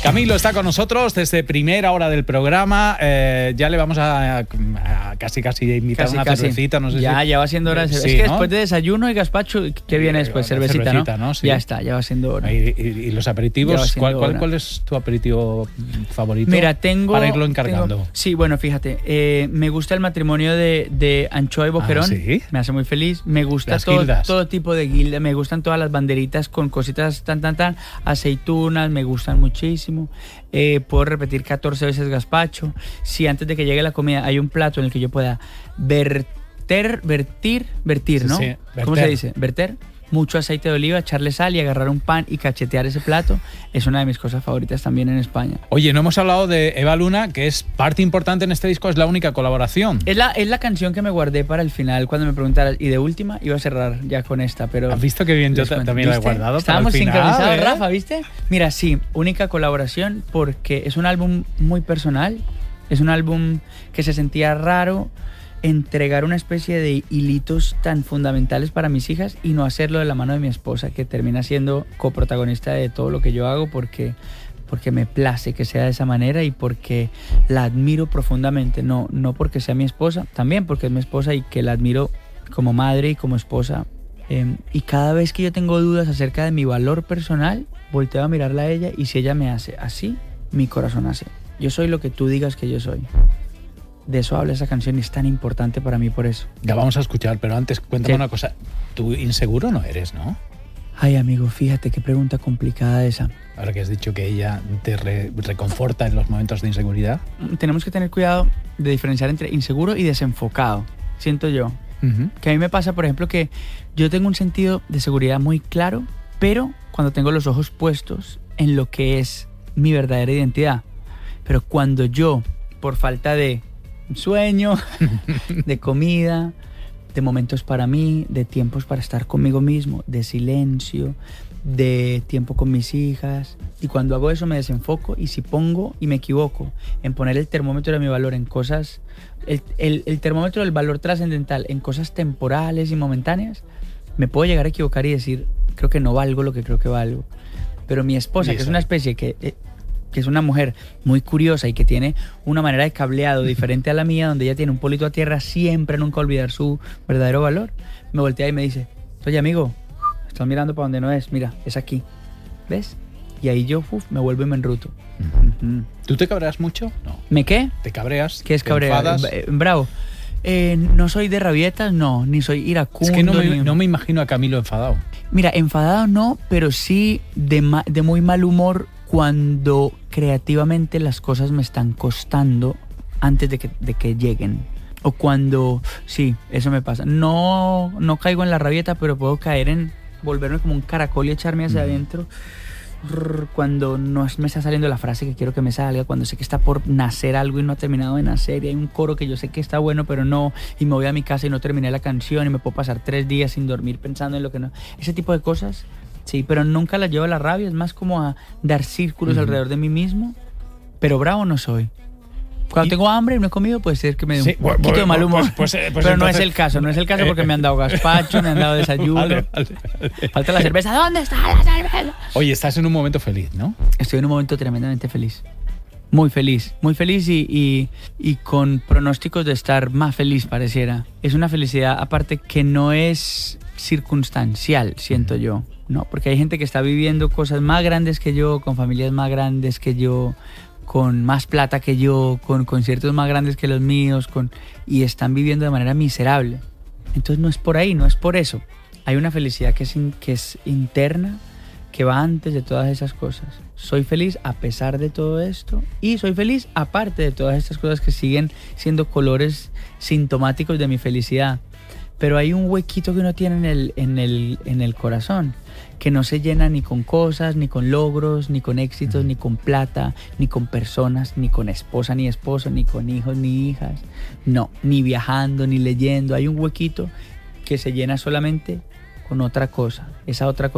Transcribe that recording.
Camilo está con nosotros desde primera hora del programa. Ya le vamos a casi invitar una cervecita. No sé ya va siendo hora de cerveza. Sí, es que ¿no? después de desayuno y gazpacho, ¿qué viene después? Cervecita, ¿no? Sí. Ya está, ya va siendo hora. ¿Y los aperitivos? ¿Cuál es tu aperitivo favorito? Mira, tengo... Para irlo encargando. Sí, bueno, fíjate. Me gusta el matrimonio de anchoa y boquerón. ¿Sí? Me hace muy feliz. Me gusta todo tipo de guilda. Me gustan todas las banderitas con cositas tan. Aceitunas, me gustan muchísimo. Puedo repetir 14 veces gazpacho. Si antes de que llegue la comida hay un plato en el que yo pueda vertir, ¿no? Sí, ¿Cómo se dice? Verter mucho aceite de oliva, echarle sal y agarrar un pan y cachetear ese plato, es una de mis cosas favoritas también en España. Oye, no hemos hablado de Eva Luna, que es parte importante en este disco, es la única colaboración. Es la canción que me guardé para el final cuando me preguntaras, y de última iba a cerrar ya con esta, pero... ¿Has visto qué bien? Yo también la he guardado. Estábamos para el final, sincronizados, Rafa, ¿viste? Mira, sí, única colaboración porque es un álbum muy personal, es un álbum que se sentía raro entregar una especie de hilitos tan fundamentales para mis hijas y no hacerlo de la mano de mi esposa, que termina siendo coprotagonista de todo lo que yo hago porque me place que sea de esa manera y porque la admiro profundamente, no porque sea mi esposa, también porque es mi esposa y que la admiro como madre y como esposa. Y cada vez que yo tengo dudas acerca de mi valor personal, volteo a mirarla a ella y si ella me hace así, mi corazón hace. Yo soy lo que tú digas que yo soy. De eso habla esa canción y es tan importante para mí por eso. Ya vamos a escuchar, pero antes cuéntame una cosa. Tú inseguro no eres, ¿no? Ay, amigo, fíjate qué pregunta complicada esa. Ahora que has dicho que ella te reconforta en los momentos de inseguridad. Tenemos que tener cuidado de diferenciar entre inseguro y desenfocado, siento yo. Que a mí me pasa, por ejemplo, que yo tengo un sentido de seguridad muy claro, pero cuando tengo los ojos puestos en lo que es mi verdadera identidad. Pero cuando yo, por falta de sueño, de comida, de momentos para mí, de tiempos para estar conmigo mismo, de silencio, de tiempo con mis hijas, y cuando hago eso me desenfoco, y si pongo y me equivoco en poner el termómetro de mi valor en cosas, el termómetro del valor trascendental en cosas temporales y momentáneas, me puedo llegar a equivocar y decir, creo que no valgo lo que creo que valgo. Pero mi esposa, que es una especie que es una mujer muy curiosa y que tiene una manera de cableado diferente a la mía, donde ella tiene un polito a tierra, siempre nunca olvidar su verdadero valor, me voltea y me dice, oye amigo, estás mirando para donde no es, mira, es aquí, ¿ves? Y ahí yo me vuelvo y me enruto. ¿Tú te cabreas mucho? No. ¿Me qué? ¿Te cabreas? ¿Qué es cabrear? Bravo. No soy de rabietas, no, ni soy iracundo. Es que no me imagino a Camilo enfadado. Mira, enfadado no, pero sí de muy mal humor cuando creativamente las cosas me están costando antes de que lleguen. O cuando, sí, eso me pasa. No caigo en la rabieta, pero puedo caer en volverme como un caracol y echarme hacia adentro. Cuando no me está saliendo la frase que quiero que me salga, cuando sé que está por nacer algo y no ha terminado de nacer, y hay un coro que yo sé que está bueno pero no, y me voy a mi casa y no terminé la canción y me puedo pasar 3 días sin dormir pensando en lo que no, ese tipo de cosas, sí, pero nunca las llevo a la rabia, es más como a dar círculos alrededor de mí mismo, pero bravo no soy. Cuando tengo hambre y no he comido, puede ser que me dé un poquito de mal humor. Pues pero entonces, no es el caso porque me han dado gazpacho, me han dado desayuno. Vale. Falta la cerveza. ¿Dónde está la cerveza? Oye, estás en un momento feliz, ¿no? Estoy en un momento tremendamente feliz. Muy feliz y con pronósticos de estar más feliz, pareciera. Es una felicidad aparte que no es circunstancial, siento yo, ¿no? Porque hay gente que está viviendo cosas más grandes que yo, con familias más grandes que yo, con más plata que yo, con conciertos más grandes que los míos, y están viviendo de manera miserable. Entonces no es por ahí, no es por eso. Hay una felicidad que es interna, que va antes de todas esas cosas. Soy feliz a pesar de todo esto y soy feliz aparte de todas estas cosas que siguen siendo colores sintomáticos de mi felicidad. Pero hay un huequito que uno tiene en el corazón, que no se llena ni con cosas, ni con logros, ni con éxitos, ni con plata, ni con personas, ni con esposa, ni esposo, ni con hijos, ni hijas. No, ni viajando, ni leyendo. Hay un huequito que se llena solamente con otra cosa. Esa otra